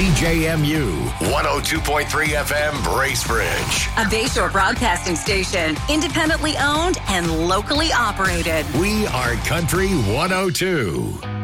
CJMU 102.3 FM Bracebridge. A Bayshore broadcasting station, independently owned and locally operated. We are Country 102.